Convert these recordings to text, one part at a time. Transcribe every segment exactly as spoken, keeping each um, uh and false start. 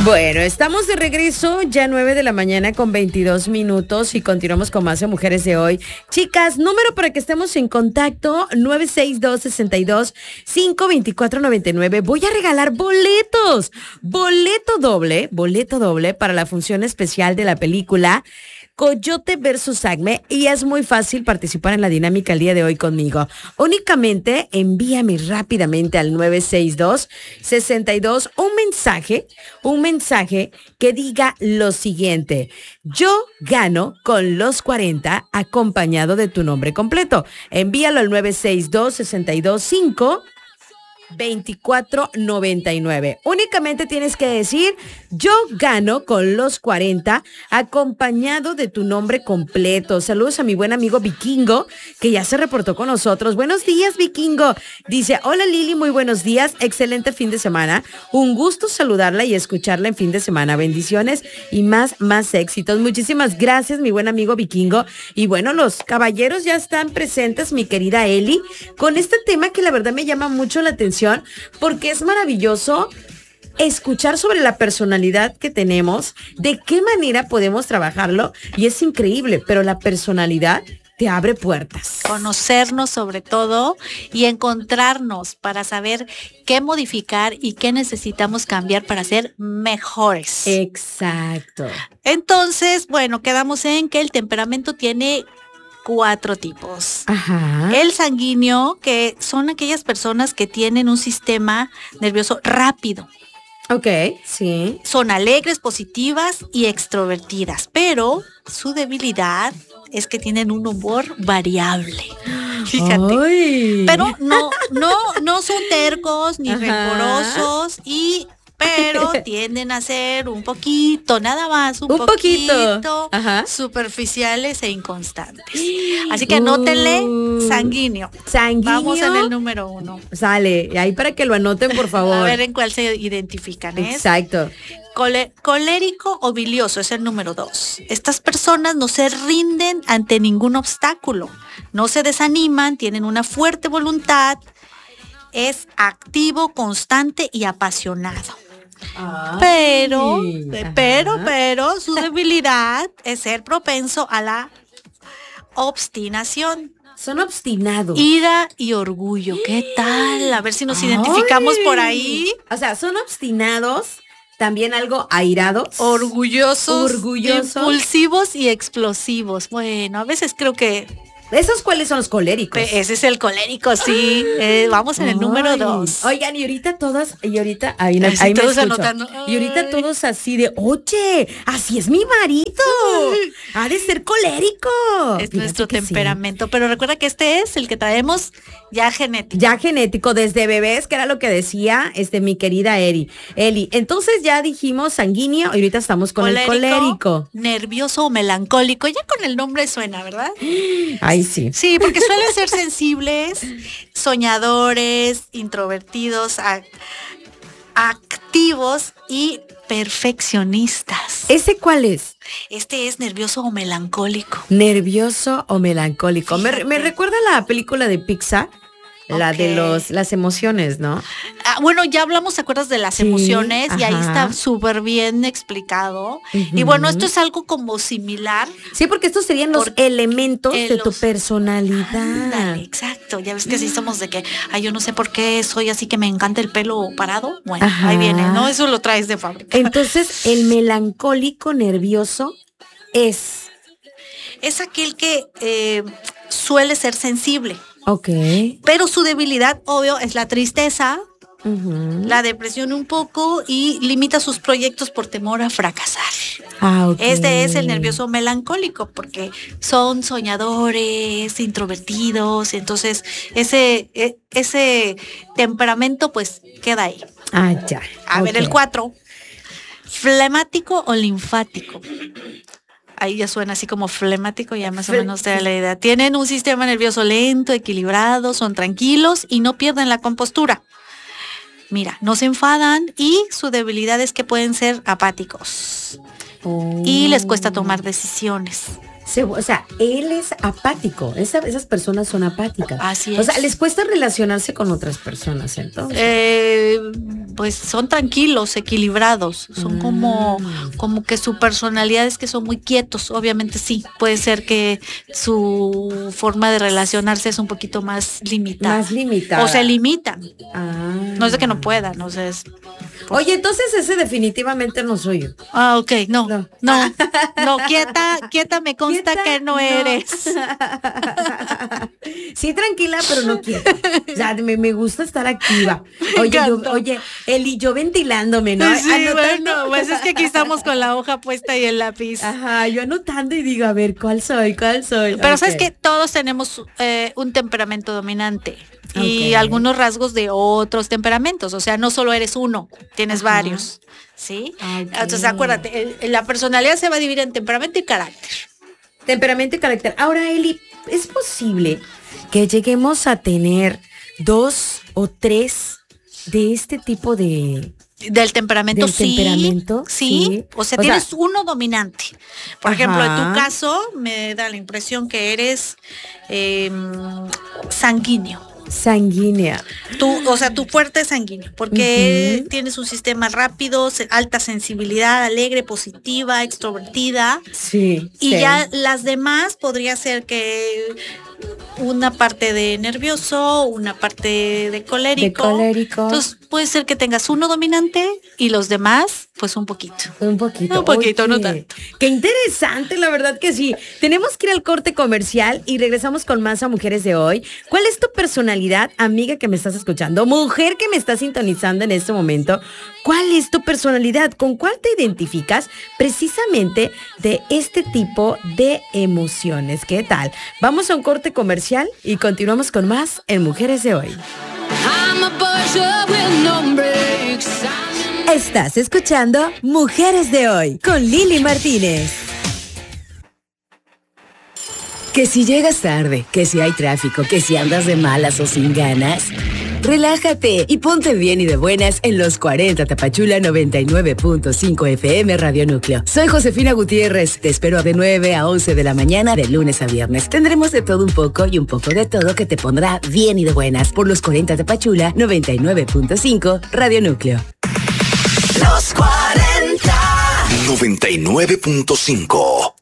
Bueno, estamos de regreso, ya nueve de la mañana con veintidós minutos y continuamos con más de Mujeres de Hoy. Chicas, número para que estemos en contacto, nueve seis dos, seis dos, cinco dos cuatro nueve nueve. Voy a regalar boletos, boleto doble, boleto doble para la función especial de la película Coyote versus Acme, y es muy fácil participar en la dinámica el día de hoy conmigo. Únicamente envíame rápidamente al nueve seis dos, seis dos un mensaje, un mensaje que diga lo siguiente: yo gano con los cuarenta acompañado de tu nombre completo. Envíalo al nueve seis dos, seis dos cinco veinticuatro noventa y nueve. Únicamente tienes que decir: yo gano con los cuarenta acompañado de tu nombre completo. Saludos a mi buen amigo Vikingo, que ya se reportó con nosotros. Buenos días, Vikingo. Dice: hola Lili, muy buenos días, excelente fin de semana. Un gusto saludarla y escucharla en fin de semana. Bendiciones y más, más éxitos. Muchísimas gracias, mi buen amigo Vikingo. Y bueno, los caballeros ya están presentes, mi querida Eli, con este tema que la verdad me llama mucho la atención, porque es maravilloso escuchar sobre la personalidad que tenemos, de qué manera podemos trabajarlo, y es increíble, pero la personalidad te abre puertas. Conocernos sobre todo y encontrarnos para saber qué modificar y qué necesitamos cambiar para ser mejores. Exacto. Entonces, bueno, quedamos en que el temperamento tiene cuatro tipos. Ajá. El sanguíneo, que son aquellas personas que tienen un sistema nervioso rápido. Ok, sí. Son alegres, positivas y extrovertidas, pero su debilidad es que tienen un humor variable. Fíjate. Ay. Pero no, no, no son tercos ni rencorosos, y pero tienden a ser un poquito, nada más, un, un poquito, poquito. Ajá. superficiales e inconstantes. Así que anótenle Uh, sanguíneo. Sanguíneo. Vamos en el número uno. Sale, ahí para que lo anoten, por favor. A ver en cuál se identifican. ¿eh? Exacto. Cole- colérico o bilioso es el número dos. Estas personas no se rinden ante ningún obstáculo, no se desaniman, tienen una fuerte voluntad, es activo, constante y apasionado. Ay, Pero, ajá. pero, pero, su debilidad es ser propenso a la obstinación. Son obstinados. Ira y orgullo. ¿Qué tal? A ver si nos identificamos Ay. por ahí. O sea, son obstinados, también algo airados. Orgullosos, Orgullosos. impulsivos y explosivos. Bueno, a veces creo que ¿Esos cuáles son los coléricos? ese es el colérico, sí. Eh, vamos en el número Ay. dos. Oigan, y ahorita todas, y ahorita, ahí, no- Ay, sí, ahí me todos escucho. anotando. Y ahorita Ay. todos así de, oye, así es mi marido. Ha de ser colérico. Es Fíjate nuestro que sí. temperamento. Pero recuerda que este es el que traemos ya genético. Ya genético, desde bebés, que era lo que decía este mi querida Eri. Eli. Entonces ya dijimos sanguíneo y ahorita estamos con el colérico. Nervioso o melancólico. Ya con el nombre suena, ¿verdad? Ay, sí. Sí, porque suelen ser sensibles, soñadores, introvertidos, a- activos y perfeccionistas. ¿Ese cuál es? Este es nervioso o melancólico. ¿Nervioso o melancólico? Me, Fíjate. me recuerda a la película de Pixar, la Ok. de los las emociones, ¿no? Ah, bueno, ya hablamos, ¿te acuerdas de las Sí, emociones? Y ahí ajá. está súper bien explicado. Y Ujú. bueno, esto es algo como similar. Sí, porque estos serían los Por- elementos eh, de tu los- personalidad. Ándale, exacto. Ya ves que así somos de que, ay, yo no sé por qué soy así, que me encanta el pelo parado. Bueno, Ajá. ahí viene, ¿no? Eso lo traes de fábrica. Entonces, el melancólico nervioso es, Es aquel que eh, suele ser sensible, ok. pero su debilidad, obvio, es la tristeza, Ujú. la depresión un poco, y limita sus proyectos por temor a fracasar. Ah, ok. Este es el nervioso melancólico, porque son soñadores, introvertidos, entonces ese, e- ese temperamento pues queda ahí. Ah, ya. A ver, ok. el cuatro, flemático o linfático. Ahí ya suena así como flemático, ya más o Fle- menos te da la idea. Tienen un sistema nervioso lento, equilibrado, son tranquilos y no pierden la compostura. Mira, no se enfadan, y su debilidad es que pueden ser apáticos Oh. y les cuesta tomar decisiones. Se, o sea, él es apático. Esa, esas personas son apáticas. Así es. O sea, les cuesta relacionarse con otras personas, entonces. Eh, pues son tranquilos, equilibrados. Son mm. como, como que su personalidad es que son muy quietos. Obviamente sí, puede ser que su forma de relacionarse es un poquito más limitada. Más limitada. O se limitan. Ah. No es de que no puedan, o sea, es... Pues... Oye, entonces ese definitivamente no soy yo. Ah, ok, no, no, no, no quieta, quieta me consta ¿Quieta? que no, no eres. Sí, tranquila, pero no quieta. O sea, me, me gusta estar activa. Oye, yo, oye, Eli, yo ventilándome, ¿no? Sí, anotando. Bueno, pues es que aquí estamos con la hoja puesta y el lápiz. Ajá, yo anotando y digo, a ver, ¿cuál soy? ¿Cuál soy? Pero okay. Sabes que todos tenemos eh, un temperamento dominante. Y okay. algunos rasgos de otros temperamentos, o sea, no solo eres uno, tienes Ajá. varios, ¿sí? Okay. Entonces, acuérdate, el, la personalidad se va a dividir en temperamento y carácter. Temperamento y carácter. Ahora, Eli, ¿es posible que lleguemos a tener dos o tres de este tipo de... Del temperamento, ¿Del sí, temperamento? Sí, sí. O sea, o tienes sea, uno dominante. Por ajá. ejemplo, en tu caso, me da la impresión que eres eh, sanguíneo. Sanguínea. Tu, o sea, tu fuerte es sanguíneo, porque uh-huh. tienes un sistema rápido, alta sensibilidad, alegre, positiva, extrovertida. Sí. Y sí. ya las demás podría ser que una parte de nervioso, una parte de colérico. De colérico. Entonces puede ser que tengas uno dominante y los demás, pues un poquito. Un poquito. Un poquito, Oye, no tanto. Qué interesante, la verdad que sí. Tenemos que ir al corte comercial y regresamos con más a Mujeres de Hoy. ¿Cuál es tu personalidad, amiga que me estás escuchando? Mujer que me estás sintonizando en este momento. ¿Cuál es tu personalidad? ¿Con cuál te identificas precisamente de este tipo de emociones? ¿Qué tal? Vamos a un corte comercial y continuamos con más en Mujeres de Hoy. Estás escuchando Mujeres de Hoy con Lili Martínez. Que si llegas tarde, que si hay tráfico, que si andas de malas o sin ganas, relájate y ponte bien y de buenas en los cuarenta Tapachula noventa y nueve punto cinco F M Radio Núcleo. Soy Josefina Gutiérrez, te espero de nueve a once de la mañana de lunes a viernes. Tendremos de todo un poco y un poco de todo que te pondrá bien y de buenas por los cuarenta Tapachula noventa y nueve punto cinco Radio Núcleo. Los cuarenta noventa y nueve punto cinco.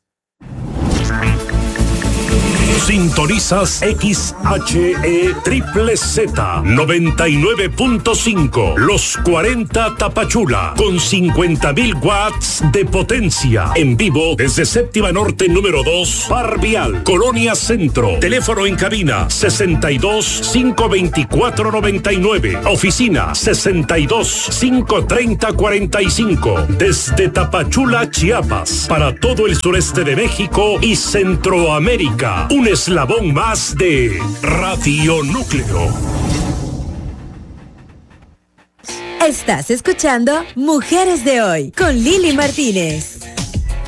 Sintonizas X H E Z Z noventa y nueve punto cinco. Los cuarenta Tapachula con cincuenta mil watts de potencia. En vivo desde Séptima Norte número dos, Par Vial, Colonia Centro. Teléfono en cabina sesenta y dos, cinco veinticuatro, noventa y nueve. Oficina sesenta y dos, cinco treinta, cuarenta y cinco. Desde Tapachula, Chiapas, para todo el sureste de México y Centroamérica. Un eslabón más de Radio Núcleo. Estás escuchando Mujeres de Hoy con Lili Martínez.